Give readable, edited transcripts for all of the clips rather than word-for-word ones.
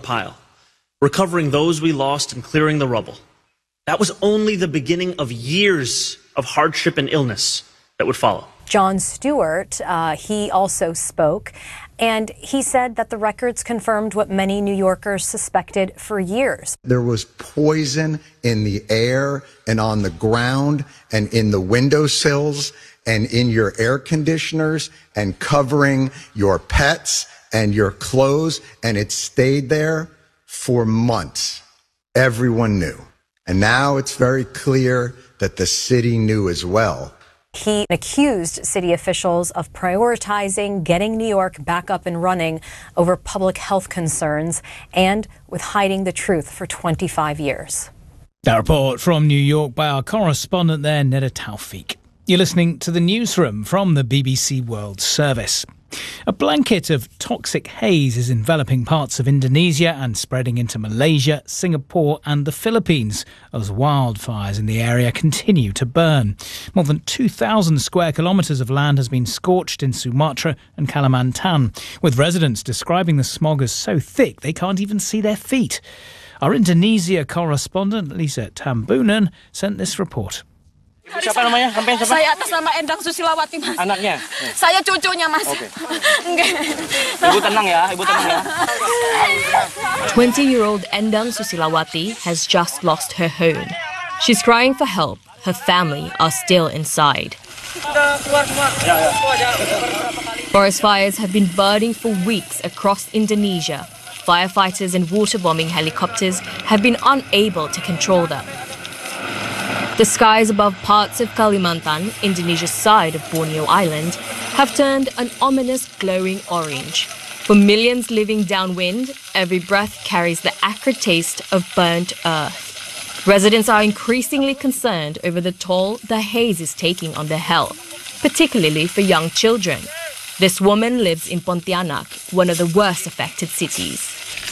pile, recovering those we lost and clearing the rubble. That was only the beginning of years of hardship and illness that would follow. Jon Stewart, he also spoke, and he said that the records confirmed what many New Yorkers suspected for years. There was poison in the air and on the ground and in the windowsills and in your air conditioners and covering your pets and your clothes, and it stayed there for months. Everyone knew. And now it's very clear that the city knew as well. He accused city officials of prioritizing getting New York back up and running over public health concerns and with hiding the truth for 25 years. That report from New York by our correspondent there, Neda Taufik. You're listening to the newsroom from the BBC World Service. A blanket of toxic haze is enveloping parts of Indonesia and spreading into Malaysia, Singapore and the Philippines as wildfires in the area continue to burn. More than 2,000 square kilometres of land has been scorched in Sumatra and Kalimantan, with residents describing the smog as so thick they can't even see their feet. Our Indonesia correspondent Lisa Tambunan sent this report. Siapa namanya? Siapa? Saya atas nama Endang Susilawati, Mas. Anaknya? Saya cucunya, Mas. Oke. Ibu tenang ya, Ibu tenang ya. 20-year-old Endang Susilawati has just lost her home. She's crying for help. Her family are still inside. Forest fires have been burning for weeks across Indonesia. Firefighters and water-bombing helicopters have been unable to control them. The skies above parts of Kalimantan, Indonesia's side of Borneo Island, have turned an ominous glowing orange. For millions living downwind, every breath carries the acrid taste of burnt earth. Residents are increasingly concerned over the toll the haze is taking on their health, particularly for young children. This woman lives in Pontianak, one of the worst affected cities.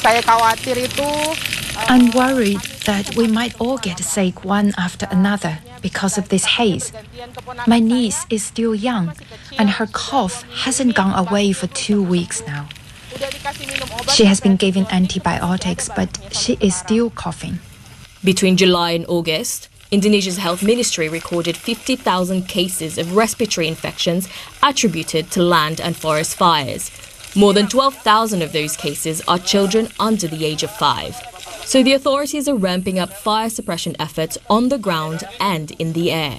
I'm worried that we might all get sick one after another because of this haze. My niece is still young, and her cough hasn't gone away for 2 weeks now. She has been given antibiotics, but she is still coughing. Between July and August, Indonesia's health ministry recorded 50,000 cases of respiratory infections attributed to land and forest fires. More than 12,000 of those cases are children under the age of 5. So the authorities are ramping up fire suppression efforts on the ground and in the air.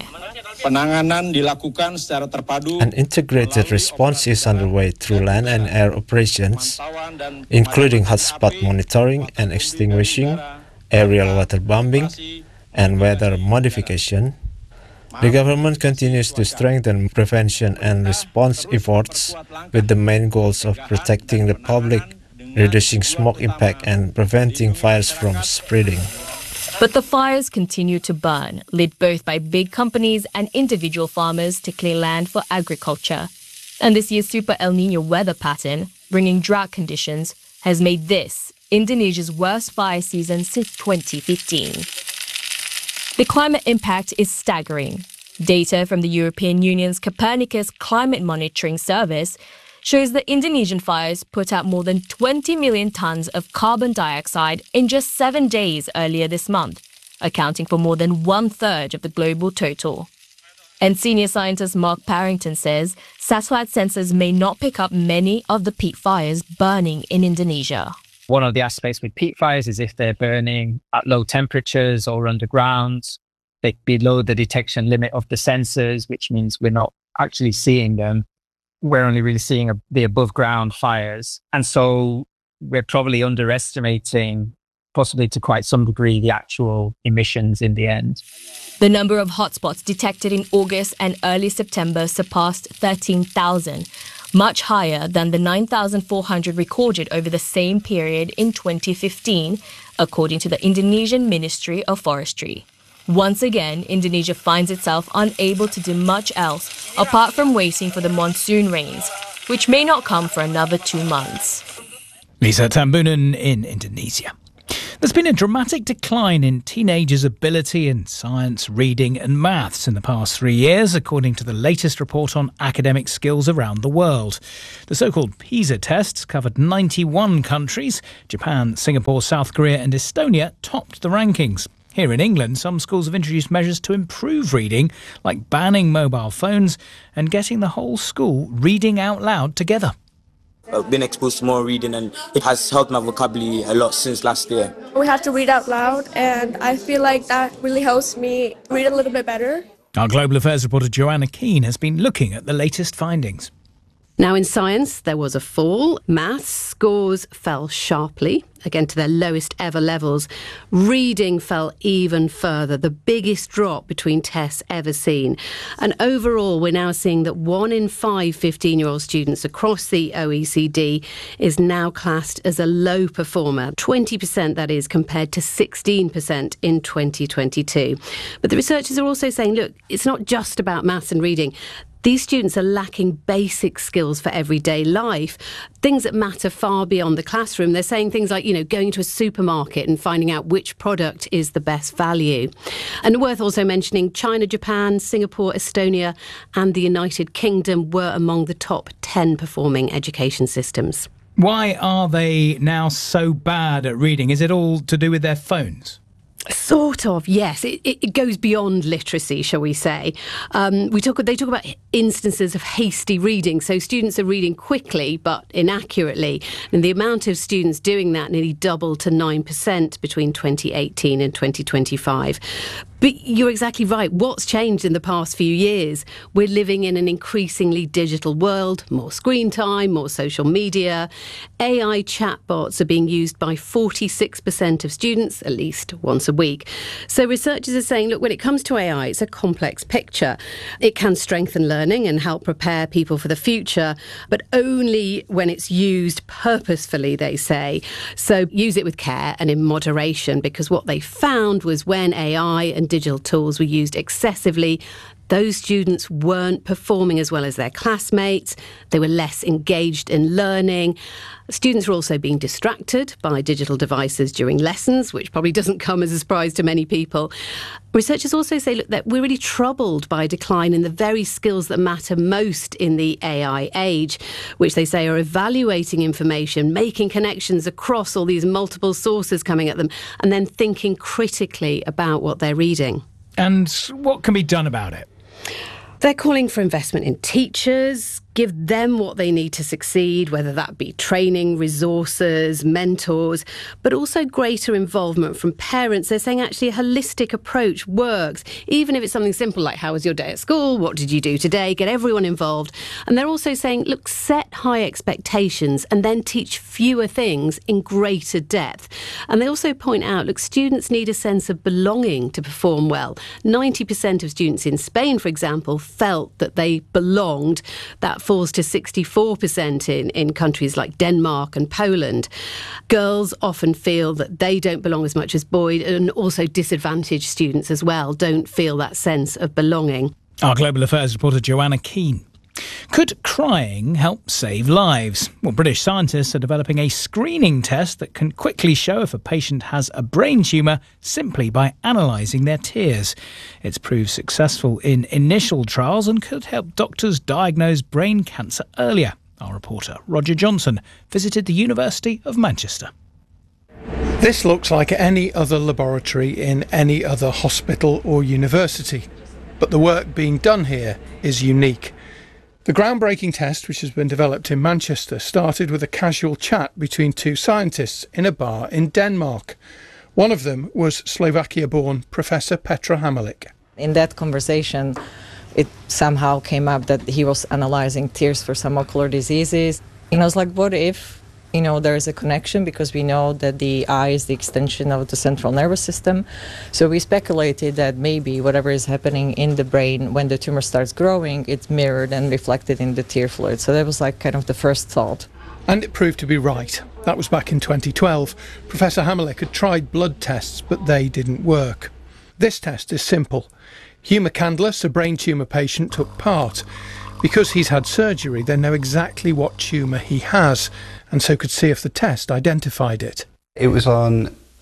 An integrated response is underway through land and air operations, including hotspot monitoring and extinguishing, aerial waterbombing, and weather modification. The government continues to strengthen prevention and response efforts with the main goals of protecting the public, reducing smoke impact and preventing fires from spreading. But the fires continue to burn, lit both by big companies and individual farmers to clear land for agriculture. And this year's Super El Niño weather pattern, bringing drought conditions, has made this Indonesia's worst fire season since 2015. The climate impact is staggering. Data from the European Union's Copernicus Climate Monitoring Service shows that Indonesian fires put out more than 20 million tons of carbon dioxide in just 7 days earlier this month, accounting for more than 1/3 of the global total. And senior scientist Mark Parrington says satellite sensors may not pick up many of the peat fires burning in Indonesia. One of the aspects with peat fires is if they're burning at low temperatures or underground, they're below the detection limit of the sensors, which means we're not actually seeing them. We're only really seeing the above ground fires. And so we're probably underestimating, possibly to quite some degree, the actual emissions in the end. The number of hotspots detected in August and early September surpassed 13,000, much higher than the 9,400 recorded over the same period in 2015, according to the Indonesian Ministry of Forestry. Once again, Indonesia finds itself unable to do much else apart from waiting for the monsoon rains, which may not come for another 2 months. Lisa Tambunan in Indonesia. There's been a dramatic decline in teenagers' ability in science, reading and maths in the past 3 years, according to the latest report on academic skills around the world. The so-called PISA tests covered 91 countries. Japan, Singapore, South Korea and Estonia topped the rankings. Here in England, some schools have introduced measures to improve reading, like banning mobile phones and getting the whole school reading out loud together. I've been exposed to more reading and it has helped my vocabulary a lot since last year. We have to read out loud and I feel like that really helps me read a little bit better. Our Global Affairs reporter Joanna Keane has been looking at the latest findings. Now, in science, there was a fall. Maths scores fell sharply, again to their lowest ever levels. Reading fell even further, the biggest drop between tests ever seen. And overall, we're now seeing that 1 in 5 15-year-old students across the OECD is now classed as a low performer. 20%, that is, compared to 16% in 2022. But the researchers are also saying, look, it's not just about maths and reading. These students are lacking basic skills for everyday life, things that matter far beyond the classroom. They're saying things like, going to a supermarket and finding out which product is the best value. And worth also mentioning, China, Japan, Singapore, Estonia and the United Kingdom were among the top 10 performing education systems. Why are they now so bad at reading? Is it all to do with their phones? Sort of, yes. It goes beyond literacy, shall we say. They talk about instances of hasty reading. So students are reading quickly but inaccurately. And the amount of students doing that nearly doubled to 9% between 2018 and 2025. But you're exactly right. What's changed in the past few years? We're living in an increasingly digital world, more screen time, more social media. AI chatbots are being used by 46% of students, at least once a week. So researchers are saying, look, when it comes to AI, it's a complex picture. It can strengthen learning and help prepare people for the future, but only when it's used purposefully, they say. So use it with care and in moderation, because what they found was when AI and digital tools were used excessively, those students weren't performing as well as their classmates. They were less engaged in learning. Students were also being distracted by digital devices during lessons, which probably doesn't come as a surprise to many people. Researchers also say, look, that we're really troubled by a decline in the very skills that matter most in the AI age, which they say are evaluating information, making connections across all these multiple sources coming at them, and then thinking critically about what they're reading. And what can be done about it? They're calling for investment in teachers, give them what they need to succeed, whether that be training, resources, mentors, but also greater involvement from parents. They're saying actually a holistic approach works, even if it's something simple like how was your day at school, what did you do today, get everyone involved. And they're also saying, look, set high expectations and then teach fewer things in greater depth. And they also point out, look, students need a sense of belonging to perform well. 90% of students in Spain, for example, felt that they belonged. That falls to 64% in countries like Denmark and Poland. Girls often feel that they don't belong as much as boys, and also disadvantaged students as well don't feel that sense of belonging. Our Global Affairs reporter Joanna Keane. Could crying help save lives? Well, British scientists are developing a screening test that can quickly show if a patient has a brain tumour simply by analysing their tears. It's proved successful in initial trials and could help doctors diagnose brain cancer earlier. Our reporter Roger Johnson visited the University of Manchester. This looks like any other laboratory in any other hospital or university, but the work being done here is unique. The groundbreaking test, which has been developed in Manchester, started with a casual chat between two scientists in a bar in Denmark. One of them was Slovakia-born Professor Petra Hamelik. In that conversation, it somehow came up that he was analysing tears for some ocular diseases. And I was like, what if, there is a connection, because we know that the eye is the extension of the central nervous system. So we speculated that maybe whatever is happening in the brain when the tumor starts growing, it's mirrored and reflected in the tear fluid. So that was like kind of the first thought. And it proved to be right. That was back in 2012. Professor Hamelik had tried blood tests, but they didn't work. This test is simple. Hugh McCandless, a brain tumour patient, took part. Because he's had surgery, they know exactly what tumour he has, and so could see if the test identified it. It was on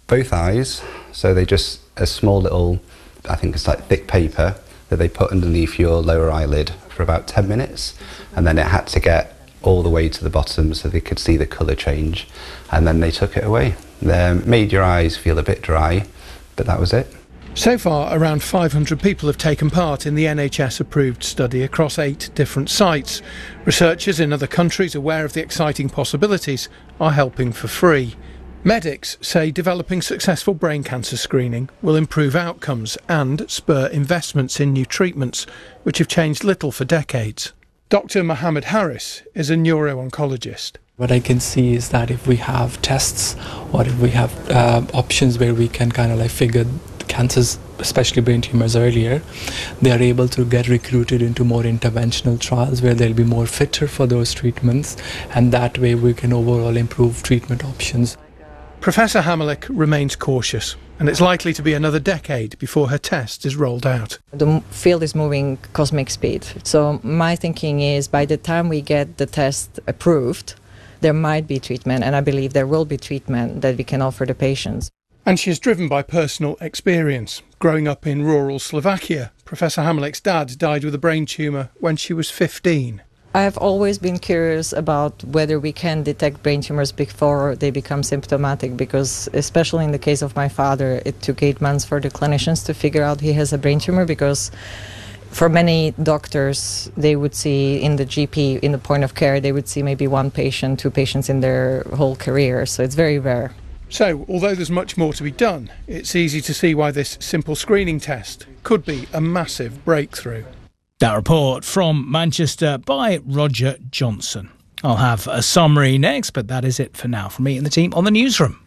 Both eyes, so they just a small little, I think it's like thick paper that they put underneath your lower eyelid for about 10 minutes, and then it had to get all the way to the bottom so they could see the colour change, and then they took it away. They made your eyes feel a bit dry, but that was it. So far, around 500 people have taken part in the NHS-approved study across 8 different sites. Researchers in other countries aware of the exciting possibilities are helping for free. Medics say developing successful brain cancer screening will improve outcomes and spur investments in new treatments, which have changed little for decades. Dr. Mohammed Harris is a neuro-oncologist. What I can see is that if we have tests or if we have options where we can kind of like figure cancers, especially brain tumors, earlier, they are able to get recruited into more interventional trials where they'll be more fitter for those treatments, and that way we can overall improve treatment options. Professor Hammerlich remains cautious, and it's likely to be another decade before her test is rolled out. The field is moving cosmic speed. So my thinking is by the time we get the test approved, there might be treatment, and I believe there will be treatment that we can offer the patients. And she is driven by personal experience. Growing up in rural Slovakia, Professor Hammerlich's dad died with a brain tumour when she was 15. I have always been curious about whether we can detect brain tumours before they become symptomatic, because especially in the case of my father, it took 8 months for the clinicians to figure out he has a brain tumour, because for many doctors, they would see in the GP, in the point of care, they would see maybe 1 patient, 2 patients in their whole career. So it's very rare. So, although there's much more to be done, it's easy to see why this simple screening test could be a massive breakthrough. That report from Manchester by Roger Johnson. I'll have a summary next, but that is it for now from me and the team on the newsroom.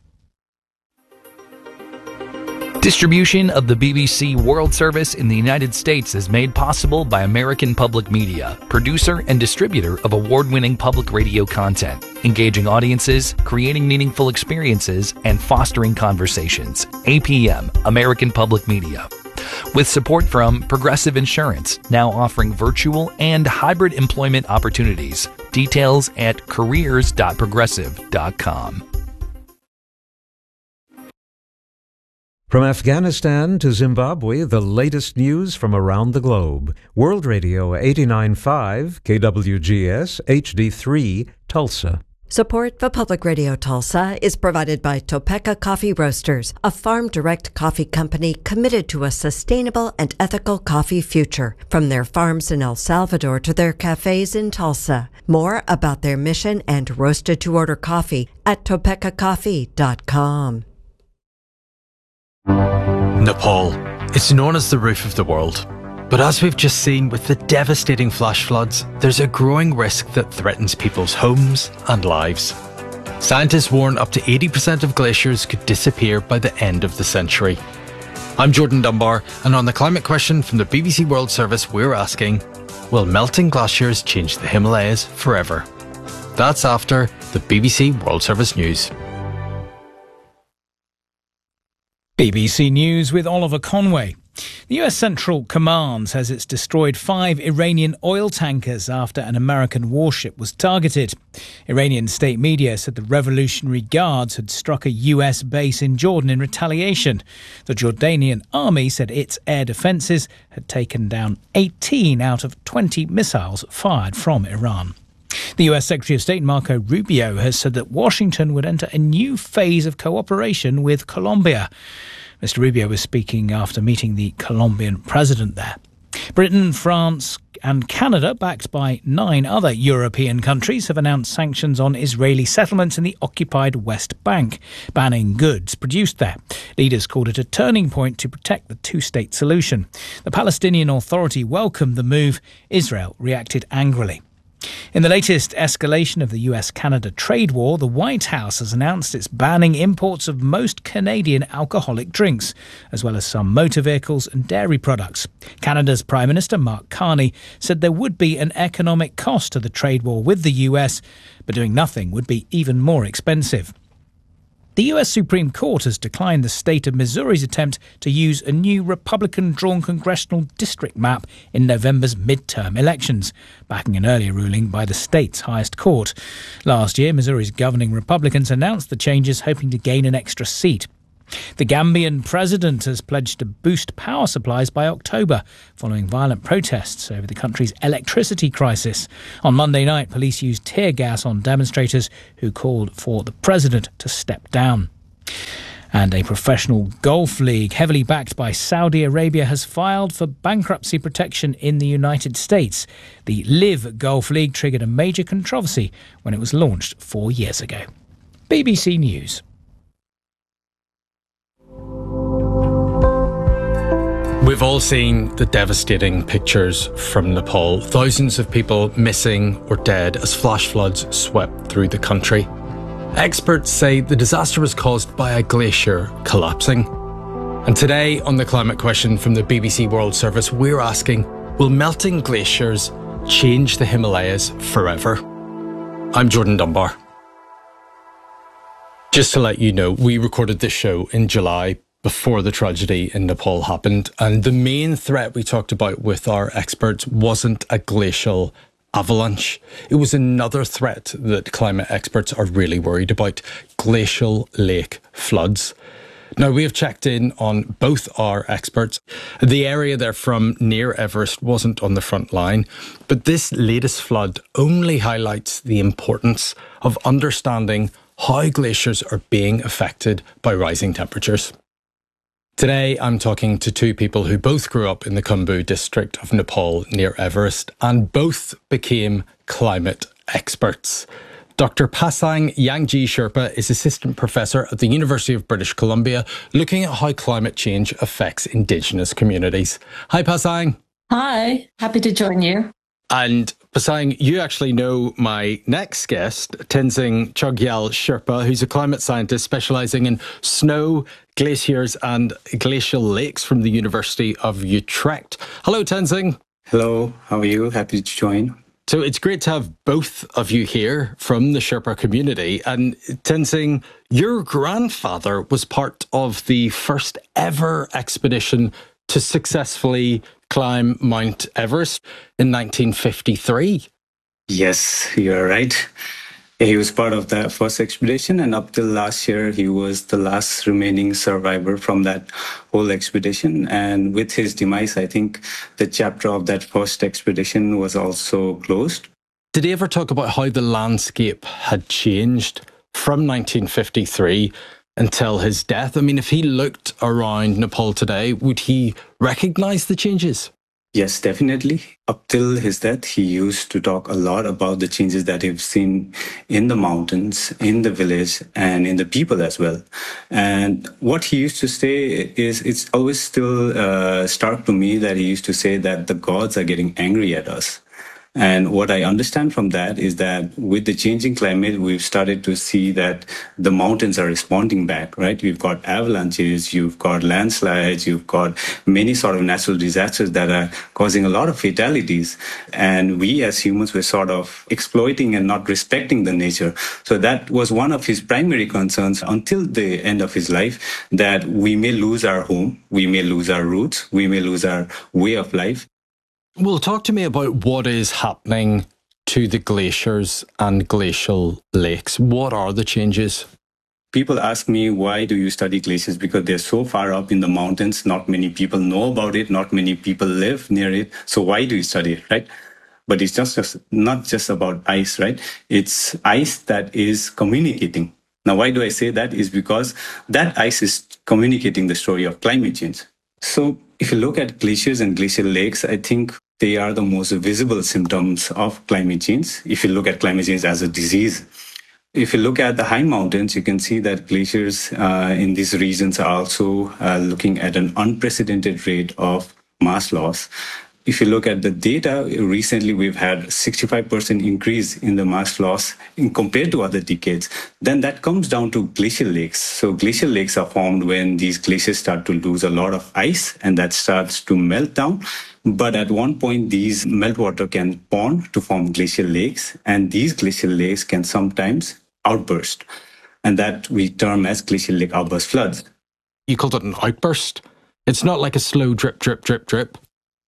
Distribution of the BBC World Service in the United States is made possible by American Public Media, producer and distributor of award-winning public radio content, engaging audiences, creating meaningful experiences, and fostering conversations. APM, American Public Media. With support from Progressive Insurance, now offering virtual and hybrid employment opportunities. Details at careers.progressive.com. From Afghanistan to Zimbabwe, the latest news from around the globe. World Radio 89.5, KWGS, HD3, Tulsa. Support for Public Radio Tulsa is provided by Topeka Coffee Roasters, a farm-direct coffee company committed to a sustainable and ethical coffee future, from their farms in El Salvador to their cafes in Tulsa. More about their mission and roasted-to-order coffee at topekacoffee.com. Nepal. It's known as the roof of the world. But as we've just seen with the devastating flash floods, there's a growing risk that threatens people's homes and lives. Scientists warn up to 80% of glaciers could disappear by the end of the century. I'm Jordan Dunbar, and on the climate question from the BBC World Service, we're asking, will melting glaciers change the Himalayas forever? That's after the BBC World Service News. BBC News with Oliver Conway. The US Central Command says it's destroyed 5 Iranian oil tankers after an American warship was targeted. Iranian state media said the Revolutionary Guards had struck a US base in Jordan in retaliation. The Jordanian army said its air defences had taken down 18 out of 20 missiles fired from Iran. The US Secretary of State Marco Rubio has said that Washington would enter a new phase of cooperation with Colombia. Mr. Rubio was speaking after meeting the Colombian president there. Britain, France and Canada, backed by 9 other European countries, have announced sanctions on Israeli settlements in the occupied West Bank, banning goods produced there. Leaders called it a turning point to protect the two-state solution. The Palestinian Authority welcomed the move. Israel reacted angrily. In the latest escalation of the US-Canada trade war, the White House has announced it's banning imports of most Canadian alcoholic drinks, as well as some motor vehicles and dairy products. Canada's Prime Minister Mark Carney said there would be an economic cost to the trade war with the US, but doing nothing would be even more expensive. The US Supreme Court has declined the state of Missouri's attempt to use a new Republican-drawn congressional district map in November's midterm elections, backing an earlier ruling by the state's highest court. Last year, Missouri's governing Republicans announced the changes, hoping to gain an extra seat. The Gambian president has pledged to boost power supplies by October, following violent protests over the country's electricity crisis. On Monday night, police used tear gas on demonstrators who called for the president to step down. And a professional golf league, heavily backed by Saudi Arabia, has filed for bankruptcy protection in the United States. The LIV Golf League triggered a major controversy when it was launched 4 years ago. BBC News. We've all seen the devastating pictures from Nepal. Thousands of people missing or dead as flash floods swept through the country. Experts say the disaster was caused by a glacier collapsing. And today, on the Climate Question from the BBC World Service, we're asking, will melting glaciers change the Himalayas forever? I'm Jordan Dunbar. Just to let you know, we recorded this show in July before the tragedy in Nepal happened, and the main threat we talked about with our experts wasn't a glacial avalanche. It was another threat that climate experts are really worried about: glacial lake floods. Now, we have checked in on both our experts. The area they're from, near Everest, wasn't on the front line, but this latest flood only highlights the importance of understanding how glaciers are being affected by rising temperatures. Today, I'm talking to two people who both grew up in the Khumbu district of Nepal near Everest and both became climate experts. Dr. Pasang Yangji Sherpa is Assistant Professor at the University of British Columbia, looking at how climate change affects Indigenous communities. Hi, Pasang. Hi, happy to join you. And Pasang, you actually know my next guest, Tenzing Chogyal Sherpa, who's a climate scientist specialising in snow, glaciers and glacial lakes from the University of Utrecht. Hello, Tenzing. Hello, how are you? Happy to join. So it's great to have both of you here from the Sherpa community. And Tenzing, your grandfather was part of the first ever expedition to successfully climb Mount Everest in 1953. Yes, you're right. He was part of that first expedition, and up till last year, he was the last remaining survivor from that whole expedition. And with his demise, I think the chapter of that first expedition was also closed. Did he ever talk about how the landscape had changed from 1953 until his death? I mean, if he looked around Nepal today, would he recognise the changes? Yes, definitely. Up till his death, he used to talk a lot about the changes that he's seen in the mountains, in the village, and in the people as well. And what he used to say is, it's always still stark to me that he used to say that the gods are getting angry at us. And what I understand from that is that with the changing climate, we've started to see that the mountains are responding back, right? We've got avalanches, you've got landslides, you've got many sort of natural disasters that are causing a lot of fatalities. And we as humans were sort of exploiting and not respecting the nature. So that was one of his primary concerns until the end of his life, that we may lose our home, we may lose our roots, we may lose our way of life. Well, talk to me about what is happening to the glaciers and glacial lakes. What are the changes? People ask me, why do you study glaciers? Because they're so far up in the mountains. Not many people know about it. Not many people live near it. So why do you study it, right? But it's just not just about ice, right? It's ice that is communicating. Now, why do I say that? Is because that ice is communicating the story of climate change. So if you look at glaciers and glacial lakes, I think they are the most visible symptoms of climate change. If you look at climate change as a disease, if you look at the high mountains, you can see that glaciers in these regions are also looking at an unprecedented rate of mass loss. If you look at the data, recently we've had 65% increase in the mass loss compared to other decades. Then that comes down to glacial lakes. So glacial lakes are formed when these glaciers start to lose a lot of ice and that starts to melt down. But at one point, these meltwater can bond to form glacial lakes, and these glacial lakes can sometimes outburst. And that we term as glacial lake outburst floods. You called it an outburst. It's not like a slow drip, drip, drip, drip.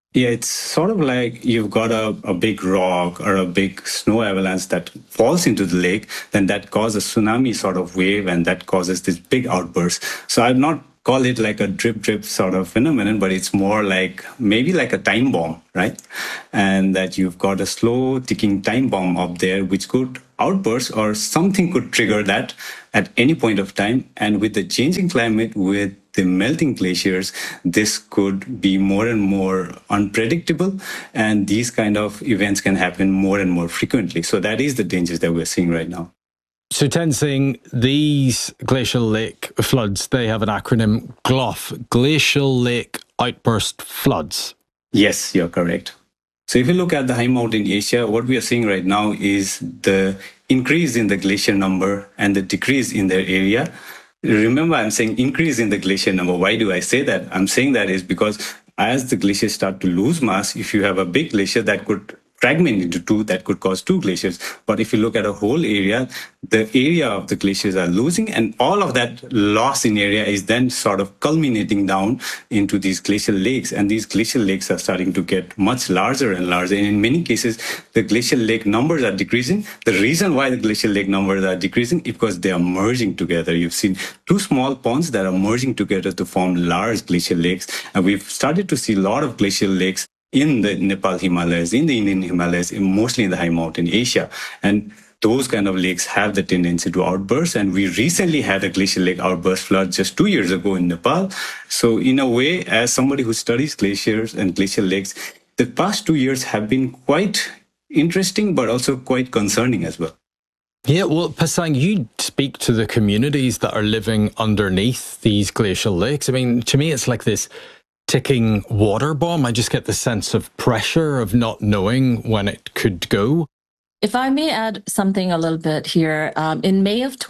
Yeah, it's sort of like you've got a big rock or a big snow avalanche that falls into the lake, then that causes a tsunami sort of wave and that causes this big outburst. So I'd not call it like a drip sort of phenomenon, but it's more like maybe like a time bomb, right? And that you've got a slow ticking time bomb up there, which could outburst or something could trigger that at any point of time. And with the changing climate, with the melting glaciers, this could be more and more unpredictable, and these kind of events can happen more and more frequently. So that is the dangers that we're seeing right now. So Tenzing, these glacial lake floods, they have an acronym, GLOF, Glacial Lake Outburst Floods. Yes, you're correct. So if you look at the high mountain Asia, what we are seeing right now is the increase in the glacier number and the decrease in their area. Remember, I'm saying increase in the glacier number. Why do I say that? I'm saying that is because as the glaciers start to lose mass, if you have a big glacier that could fragment into two, that could cause two glaciers. But if you look at a whole area, the area of the glaciers are losing, and all of that loss in area is then sort of culminating down into these glacial lakes. And these glacial lakes are starting to get much larger and larger. And in many cases, the glacial lake numbers are decreasing. The reason why the glacial lake numbers are decreasing is because they are merging together. You've seen two small ponds that are merging together to form large glacial lakes. And we've started to see a lot of glacial lakes in the Nepal Himalayas, in the Indian Himalayas, mostly in the high mountain Asia. And those kind of lakes have the tendency to outburst. And we recently had a glacial lake outburst flood just 2 years ago in Nepal. So in a way, as somebody who studies glaciers and glacial lakes, the past 2 years have been quite interesting, but also quite concerning as well. Yeah, well, Pasang, you speak to the communities that are living underneath these glacial lakes. I mean, to me, it's like this ticking water bomb. I just get the sense of pressure of not knowing when it could go. If I may add something a little bit here, in May of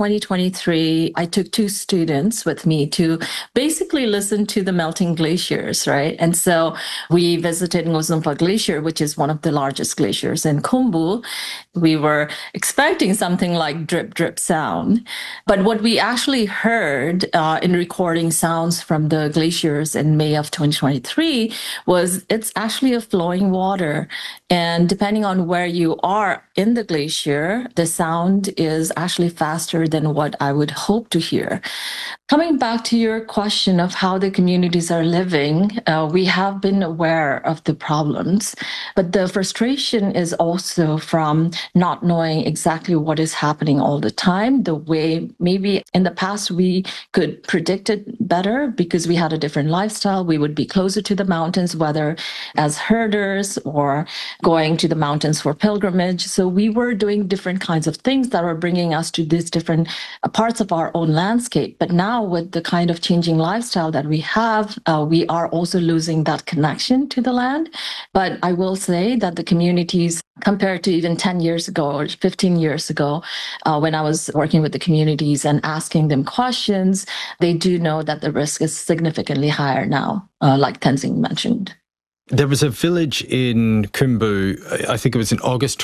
2023, I took 2 students with me to basically listen to the melting glaciers, right? And so we visited Ngozumpa Glacier, which is one of the largest glaciers in Khumbu. We were expecting something like drip, drip sound. But what we actually heard in recording sounds from the glaciers in May of 2023 was it's actually a flowing water. And depending on where you are in the glacier, the sound is actually faster than what I would hope to hear. Coming back to your question of how the communities are living, we have been aware of the problems, but the frustration is also from not knowing exactly what is happening all the time, the way maybe in the past we could predict it better because we had a different lifestyle. We would be closer to the mountains, whether as herders or going to the mountains for pilgrimage. So we were doing different kinds of things that were bringing us to these different parts of our own landscape. But now with the kind of changing lifestyle that we have, we are also losing that connection to the land. But I will say that the communities, compared to even 10 years ago or 15 years ago, when I was working with the communities and asking them questions, they do know that the risk is significantly higher now, like Tenzing mentioned. There was a village in Khumbu, I think it was in August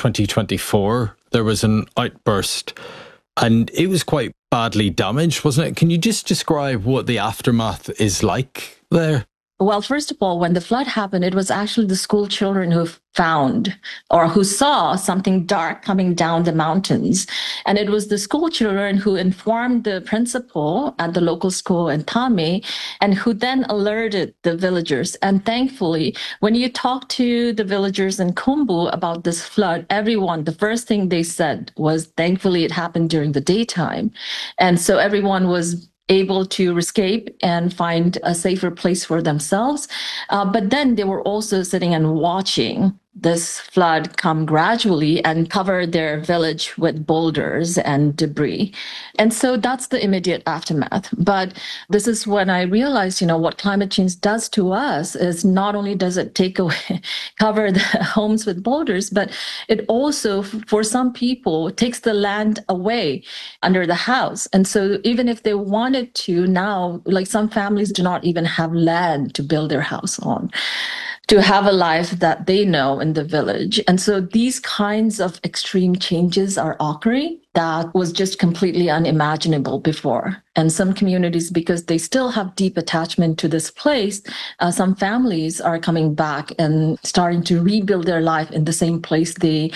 2024, there was an outburst and it was quite badly damaged, wasn't it? Can you just describe what the aftermath is like there? Well, first of all, when the flood happened, it was actually the school children who found or who saw something dark coming down the mountains. And it was the school children who informed the principal at the local school in Thame and who then alerted the villagers. And thankfully, when you talk to the villagers in Khumbu about this flood, everyone, the first thing they said was, thankfully, it happened during the daytime. And so everyone was able to escape and find a safer place for themselves. But then they were also sitting and watching this flood come gradually and cover their village with boulders and debris. And so that's the immediate aftermath. But this is when I realized, what climate change does to us is not only does it take away, cover the homes with boulders, but it also, for some people, takes the land away under the house. And so even if they wanted to now, like some families do not even have land to build their house on. to have a life that they know in the village. And so these kinds of extreme changes are occurring that was just completely unimaginable before. And some communities, because they still have deep attachment to this place, some families are coming back and starting to rebuild their life in the same place they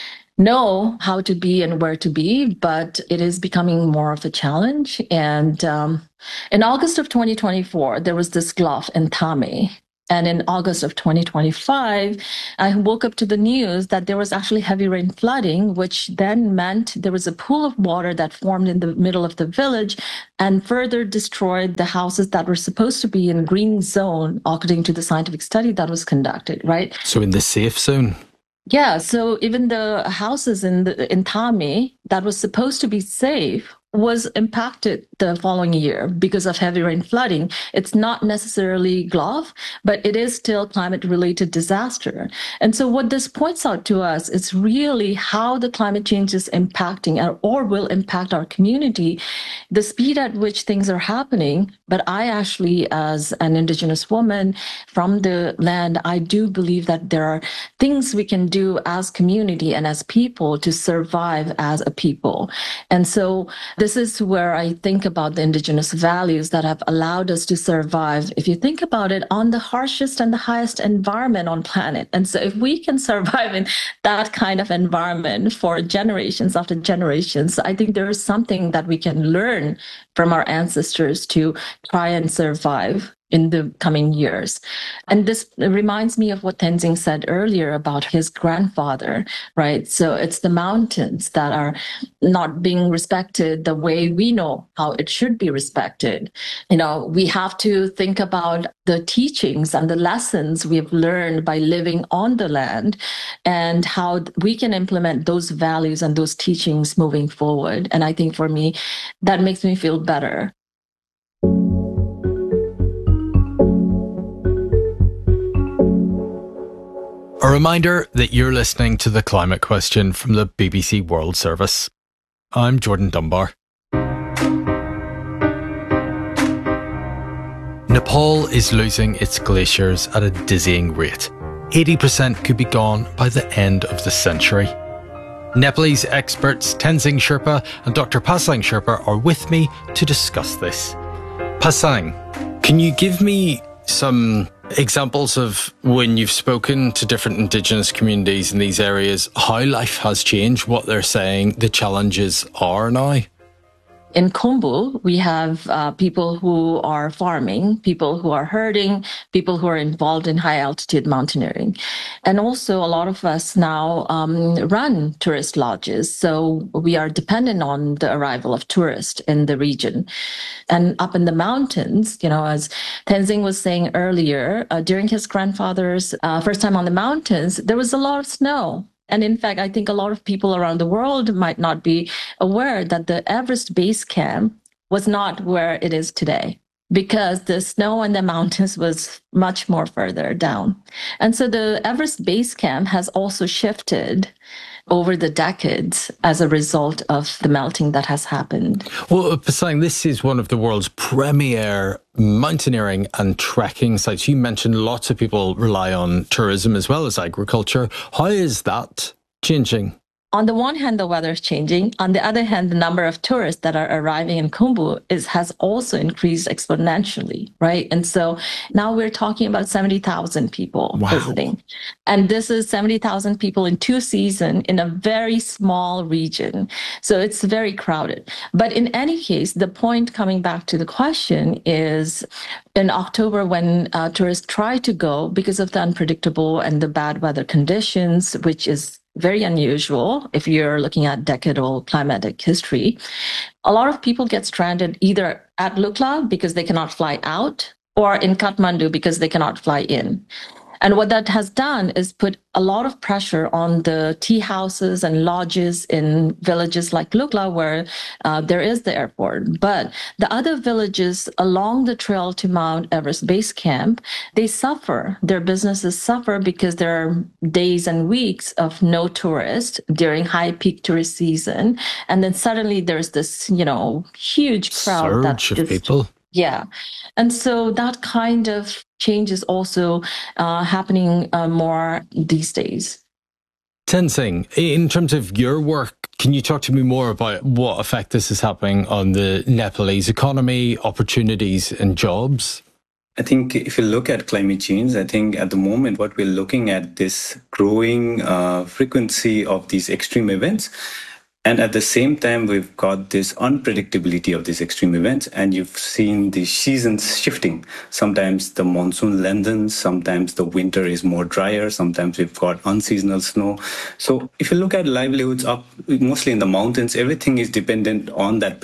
know how to be and where to be, but it is becoming more of a challenge. And in August of 2024, there was this GLOF in Thame. And in August of 2025, I woke up to the news that there was actually heavy rain flooding, which then meant there was a pool of water that formed in the middle of the village and further destroyed the houses that were supposed to be in green zone, according to the scientific study that was conducted, right? So in the safe zone? Yeah, so even the houses in Thame that was supposed to be safe was impacted the following year because of heavy rain flooding. It's not necessarily GLOF, but it is still climate-related disaster. And so what this points out to us is really how the climate change is impacting or will impact our community, the speed at which things are happening. But I actually, as an Indigenous woman from the land, I do believe that there are things we can do as community and as people to survive as a people. And so this is where I think about the Indigenous values that have allowed us to survive, if you think about it, on the harshest and the highest environment on planet. And so if we can survive in that kind of environment for generations after generations, I think there is something that we can learn from our ancestors to try and survive in the coming years. And this reminds me of what Tenzing said earlier about his grandfather, right? So it's the mountains that are not being respected the way we know how it should be respected. You know, we have to think about the teachings and the lessons we've learned by living on the land and how we can implement those values and those teachings moving forward. And I think for me, that makes me feel better. A reminder that you're listening to The Climate Question from the BBC World Service. I'm Jordan Dunbar. Nepal is losing its glaciers at a dizzying rate. 80% could be gone by the end of the century. Nepalese experts Tenzing Sherpa and Dr. Pasang Sherpa are with me to discuss this. Pasang, can you give me some examples of when you've spoken to different Indigenous communities in these areas, how life has changed, what they're saying the challenges are now? In Khumbu, we have people who are farming, people who are herding, people who are involved in high altitude mountaineering. And also a lot of us now run tourist lodges. So we are dependent on the arrival of tourists in the region. And up in the mountains, you know, as Tenzing was saying earlier, during his grandfather's first time on the mountains, there was a lot of snow. And in fact, I think a lot of people around the world might not be aware that the Everest Base Camp was not where it is today because the snow in the mountains was much more further down. And so the Everest Base Camp has also shifted over the decades as a result of the melting that has happened. Well, Pasang, this is one of the world's premier mountaineering and trekking sites. You mentioned lots of people rely on tourism as well as agriculture. How is that changing? On the one hand, the weather is changing. On the other hand, the number of tourists that are arriving in Khumbu has also increased exponentially, right? And so now we're talking about 70,000 people visiting. And this is 70,000 people in 2 seasons in a very small region. So it's very crowded. But in any case, the point coming back to the question is in October when tourists try to go because of the unpredictable and the bad weather conditions, which is very unusual if you're looking at decadal climatic history. A lot of people get stranded either at Lukla because they cannot fly out or in Kathmandu because they cannot fly in. And what that has done is put a lot of pressure on the tea houses and lodges in villages like Lukla, where there is the airport. But the other villages along the trail to Mount Everest Base Camp, they suffer. Their businesses suffer because there are days and weeks of no tourists during high peak tourist season. And then suddenly there's this, huge crowd. Surge of people. Yeah. And so that kind of change is also happening more these days. Tenzing, in terms of your work, can you talk to me more about what effect this is having on the Nepalese economy, opportunities and jobs? I think if you look at climate change, I think at the moment what we're looking at this growing frequency of these extreme events. And at the same time, we've got this unpredictability of these extreme events, and you've seen the seasons shifting. Sometimes the monsoon lengthens, sometimes the winter is more drier, sometimes we've got unseasonal snow. So if you look at livelihoods up, mostly in the mountains, everything is dependent on that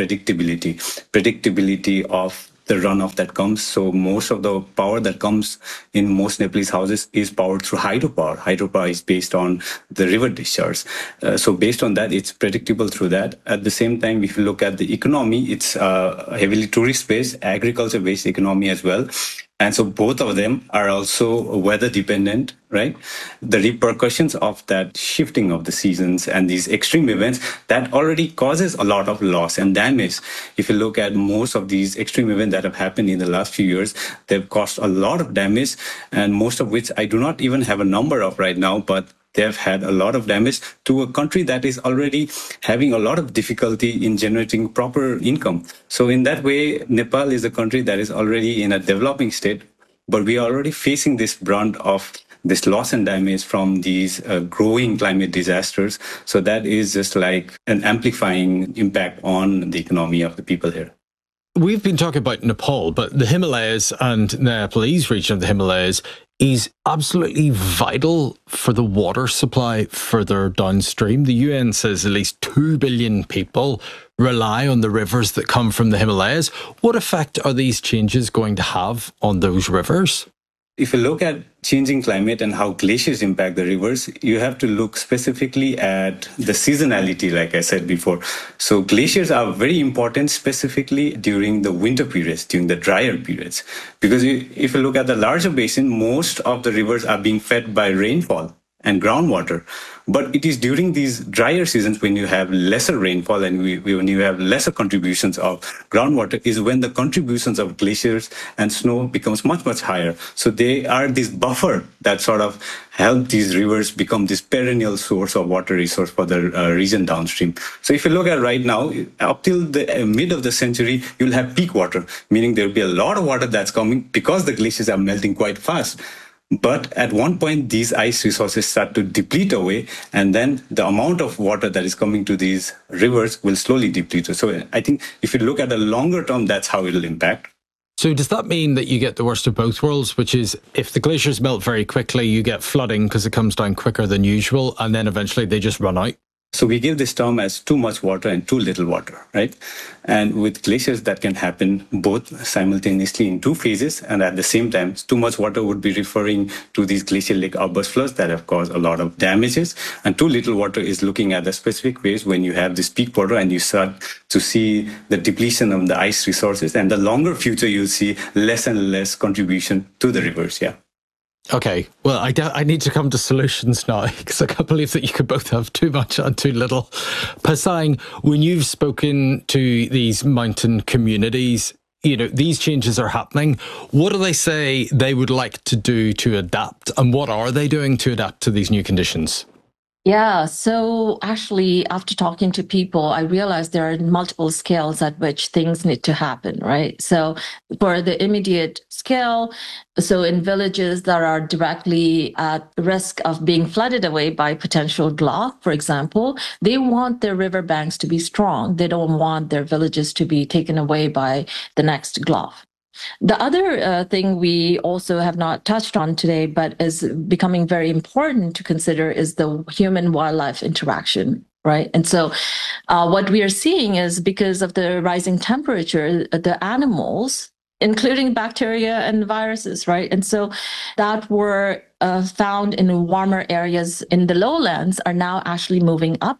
predictability of the runoff that comes. So most of the power that comes in most Nepalese houses is powered through hydropower. Hydropower is based on the river discharge. So based on that, it's predictable through that. At the same time, if you look at the economy, it's heavily tourist-based, agriculture-based economy as well. And so both of them are also weather dependent, right? The repercussions of that shifting of the seasons and these extreme events, that already causes a lot of loss and damage. If you look at most of these extreme events that have happened in the last few years, they've caused a lot of damage, and most of which I do not even have a number of right now, but they've had a lot of damage to a country that is already having a lot of difficulty in generating proper income. So in that way, Nepal is a country that is already in a developing state, but we are already facing this brunt of this loss and damage from these growing climate disasters. So that is just like an amplifying impact on the economy of the people here. We've been talking about Nepal, but the Himalayas and the Nepalese region of the Himalayas is absolutely vital for the water supply further downstream. The UN says at least 2 billion people rely on the rivers that come from the Himalayas. What effect are these changes going to have on those rivers? If you look at changing climate and how glaciers impact the rivers, you have to look specifically at the seasonality, like I said before. So glaciers are very important specifically during the winter periods, during the drier periods. Because if you look at the larger basin, most of the rivers are being fed by rainfall and groundwater. But it is during these drier seasons when you have lesser rainfall and when you have lesser contributions of groundwater is when the contributions of glaciers and snow becomes much, much higher. So they are this buffer that sort of help these rivers become this perennial source of water resource for the region downstream. So if you look at right now, up till the mid of the century, you'll have peak water, meaning there'll be a lot of water that's coming because the glaciers are melting quite fast. But at one point, these ice resources start to deplete away, and then the amount of water that is coming to these rivers will slowly deplete. So I think if you look at the longer term, that's how it will impact. So does that mean that you get the worst of both worlds, which is if the glaciers melt very quickly, you get flooding because it comes down quicker than usual, and then eventually they just run out? So we give this term as too much water and too little water, right? And with glaciers, that can happen both simultaneously in two phases. And at the same time, too much water would be referring to these glacial lake outburst floods that have caused a lot of damages. And too little water is looking at the specific phase when you have this peak water and you start to see the depletion of the ice resources. And the longer future, you'll see less and less contribution to the rivers, yeah. Okay, well, I need to come to solutions now because I can't believe that you could both have too much and too little. Pasang, when you've spoken to these mountain communities, you know, these changes are happening. What do they say they would like to do to adapt? And what are they doing to adapt to these new conditions? Yeah, so actually, after talking to people, I realized there are multiple scales at which things need to happen, right? So for the immediate scale, so in villages that are directly at risk of being flooded away by potential GLOF, for example, they want their riverbanks to be strong. They don't want their villages to be taken away by the next GLOF. The other thing we also have not touched on today, but is becoming very important to consider is the human-wildlife interaction, right? And so what we are seeing is because of the rising temperature, the animals, including bacteria and viruses, right? And so that were found in warmer areas in the lowlands are now actually moving up.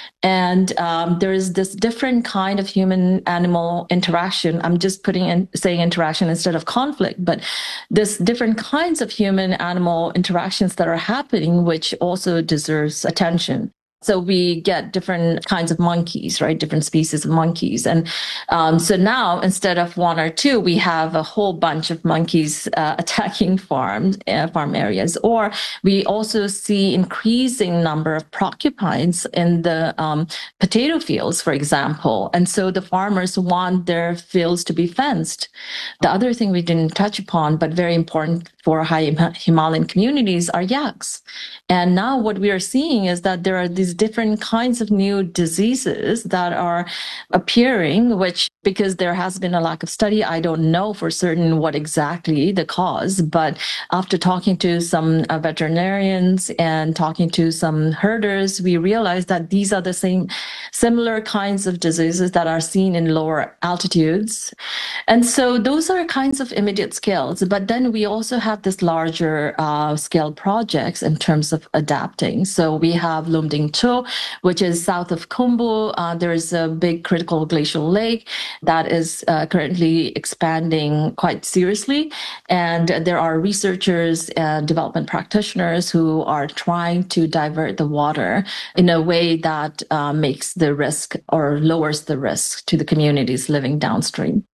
And there is this different kind of human-animal interaction. I'm just saying interaction instead of conflict, but there's different kinds of human-animal interactions that are happening, which also deserves attention. So we get different kinds of monkeys, right? Different species of monkeys. And so now, instead of one or two, we have a whole bunch of monkeys attacking farm areas. Or we also see increasing number of porcupines in the potato fields, for example. And so the farmers want their fields to be fenced. The other thing we didn't touch upon, but very important for high Himalayan communities, are yaks. And now what we are seeing is that there are these different kinds of new diseases that are appearing, which, because there has been a lack of study, I don't know for certain what exactly the cause. But after talking to some veterinarians and talking to some herders, we realized that these are the similar kinds of diseases that are seen in lower altitudes. And so those are kinds of immediate scales. But then we also have this larger scale projects in terms of adapting. So we have Lumding Cho, which is south of Khumbu. There's a big critical glacial lake that is currently expanding quite seriously. And there are researchers and development practitioners who are trying to divert the water in a way that makes the risk or lowers the risk to the communities living downstream.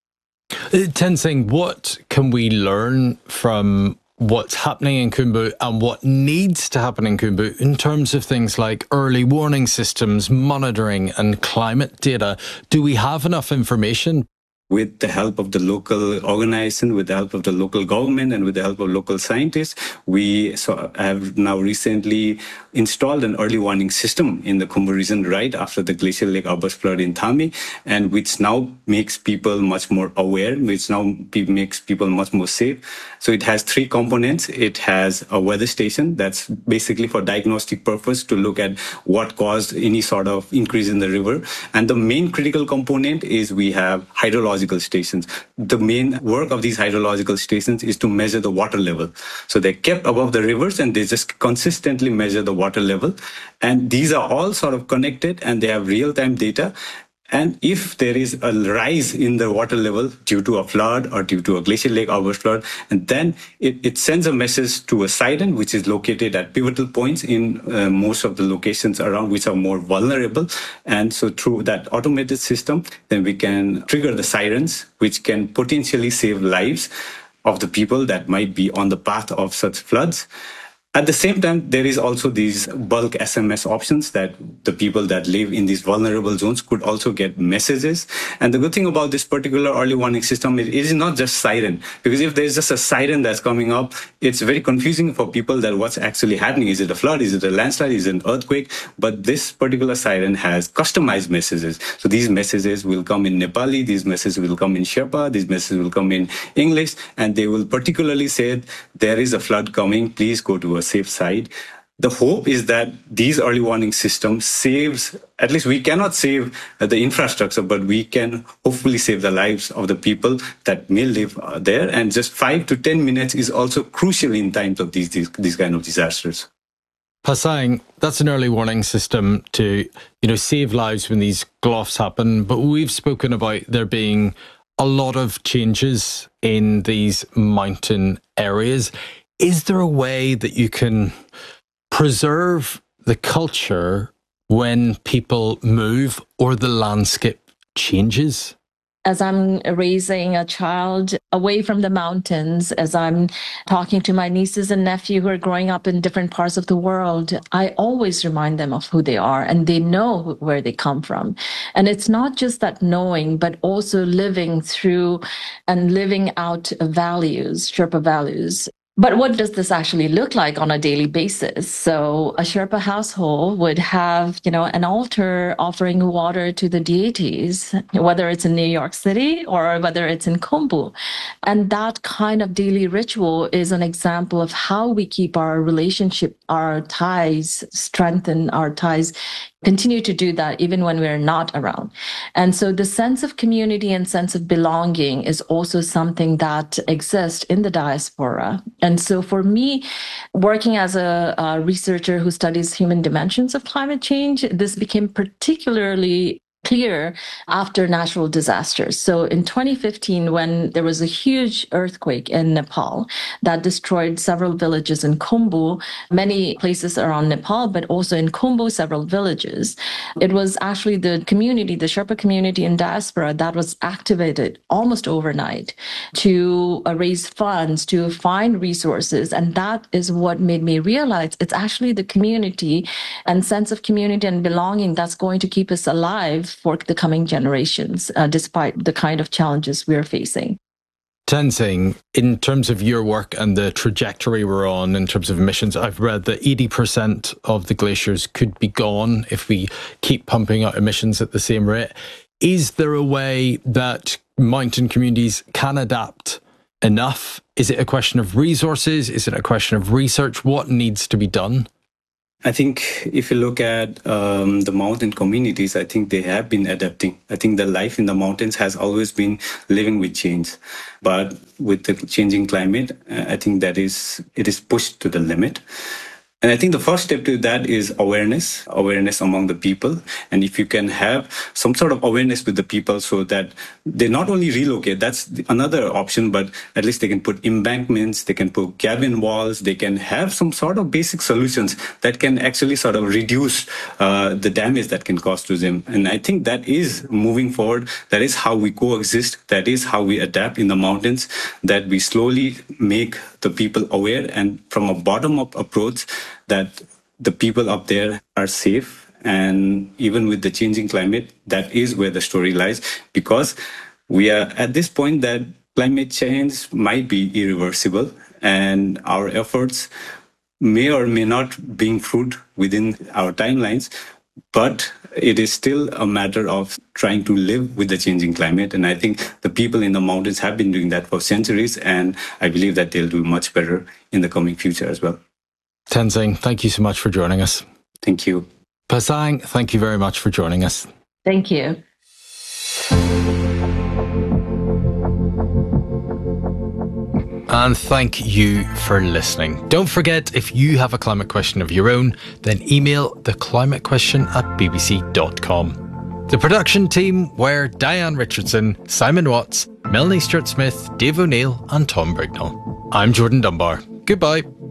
Tenzing, what can we learn from what's happening in Khumbu and what needs to happen in Khumbu in terms of things like early warning systems, monitoring and climate data? Do we have enough information? With the help of the local organization, with the help of the local government, and with the help of local scientists, we have now recently installed an early warning system in the Khumbu region right after the glacial lake outburst flood in Thami, and which now makes people much more aware, which now makes people much more safe. So it has three components. It has a weather station that's basically for diagnostic purpose to look at what caused any sort of increase in the river. And the main critical component is we have hydrological stations. The main work of these hydrological stations is to measure the water level. So they're kept above the rivers and they just consistently measure the water level. And these are all sort of connected and they have real-time data. And if there is a rise in the water level due to a flood or due to a glacial lake outburst flood, and then it sends a message to a siren, which is located at pivotal points in most of the locations around which are more vulnerable. And so through that automated system, then we can trigger the sirens, which can potentially save lives of the people that might be on the path of such floods. At the same time, there is also these bulk SMS options that the people that live in these vulnerable zones could also get messages. And the good thing about this particular early warning system is it is not just siren, because if there's just a siren that's coming up, it's very confusing for people that what's actually happening. Is it a flood? Is it a landslide? Is it an earthquake? But this particular siren has customized messages. So these messages will come in Nepali, these messages will come in Sherpa, these messages will come in English, and they will particularly say, there is a flood coming, please go to a safe side. The hope is that these early warning systems saves, at least we cannot save the infrastructure, but we can hopefully save the lives of the people that may live there. And just 5 to 10 minutes is also crucial in times of these kind of disasters. Pasang, that's an early warning system to, save lives when these gloughs happen. But we've spoken about there being a lot of changes in these mountain areas. Is there a way that you can preserve the culture when people move or the landscape changes? As I'm raising a child away from the mountains, as I'm talking to my nieces and nephews who are growing up in different parts of the world, I always remind them of who they are and they know where they come from. And it's not just that knowing, but also living through and living out values, Sherpa values. But what does this actually look like on a daily basis? So a Sherpa household would have, an altar offering water to the deities, whether it's in New York City or whether it's in Khumbu. And that kind of daily ritual is an example of how we keep our relationship, our ties, strengthen our ties, continue to do that even when we're not around. And so the sense of community and sense of belonging is also something that exists in the diaspora. And so for me, working as a researcher who studies human dimensions of climate change, this became particularly clear after natural disasters. So in 2015, when there was a huge earthquake in Nepal that destroyed several villages in Khumbu, many places around Nepal, but also in Khumbu, several villages, it was actually the community, the Sherpa community in diaspora, that was activated almost overnight to raise funds, to find resources. And that is what made me realize it's actually the community and sense of community and belonging that's going to keep us alive for the coming generations, despite the kind of challenges we're facing. Tenzing, in terms of your work and the trajectory we're on in terms of emissions, I've read that 80% of the glaciers could be gone if we keep pumping out emissions at the same rate. Is there a way that mountain communities can adapt enough? Is it a question of resources? Is it a question of research? What needs to be done? I think if you look at the mountain communities, I think they have been adapting. I think the life in the mountains has always been living with change. But with the changing climate, I think it is pushed to the limit. And I think the first step to that is awareness among the people. And if you can have some sort of awareness with the people so that they not only relocate, that's another option, but at least they can put embankments, they can put cabin walls, they can have some sort of basic solutions that can actually sort of reduce the damage that can cause to them. And I think that is moving forward. That is how we coexist. That is how we adapt in the mountains, that we slowly make the people aware and from a bottom-up approach that the people up there are safe. And even with the changing climate, that is where the story lies, because we are at this point that climate change might be irreversible and our efforts may or may not bear fruit within our timelines, but it is still a matter of trying to live with the changing climate. And I think the people in the mountains have been doing that for centuries, and I believe that they'll do much better in the coming future as well. Tenzing, thank you so much for joining us. Thank you. Pasang, thank you very much for joining us. Thank you. And thank you for listening. Don't forget, if you have a climate question of your own, then email theclimatequestion@bbc.com. The production team were Diane Richardson, Simon Watts, Melanie Stewart-Smith, Dave O'Neill and Tom Brignall. I'm Jordan Dunbar. Goodbye.